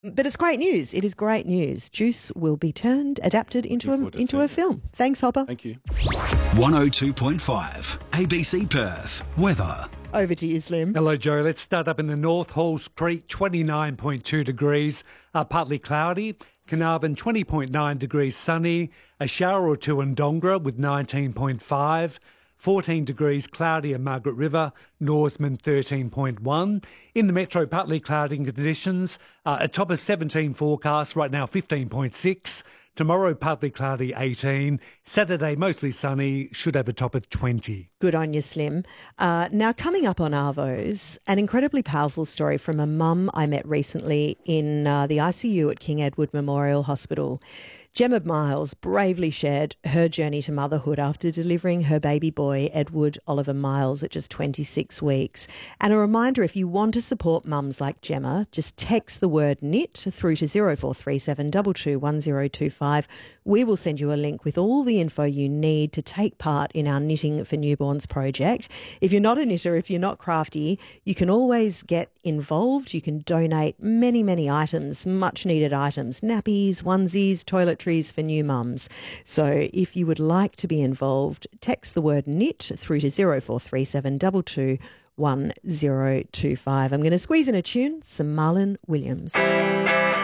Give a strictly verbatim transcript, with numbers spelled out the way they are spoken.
But it's great news. It is great news. Juice will be turned, adapted into a, into a film. Thanks, Hopper. Thank you. one oh two point five A B C Perth. Weather. Over to you, Slim. Hello, Joe. Let's start up in the north. Halls Creek, twenty-nine point two degrees, uh, partly cloudy. Carnarvon, twenty point nine degrees, sunny. A shower or two in Dongra with nineteen point five. fourteen degrees, cloudy at Margaret River. Norseman, thirteen point one. In the metro, partly cloudy conditions. Uh, a top of seventeen forecast, right now fifteen point six. Tomorrow, partly cloudy, eighteen. Saturday, mostly sunny, should have a top of twenty. Good on you, Slim. Uh, now, coming up on Arvos, an incredibly powerful story from a mum I met recently in uh, the I C U at King Edward Memorial Hospital. Gemma Miles bravely shared her journey to motherhood after delivering her baby boy, Edward Oliver Miles, at just twenty-six weeks. And a reminder, if you want to support mums like Gemma, just text the word knit through to zero four three seven two two one zero two five. We will send you a link with all the info you need to take part in our Knitting for Newborns project. If you're not a knitter, if you're not crafty, you can always get involved. You can donate many, many items, much needed items, nappies, onesies, toiletries for new mums. So if you would like to be involved, text the word knit through to zero four three seven two two one zero two five. I'm going to squeeze in a tune, some Marlon Williams.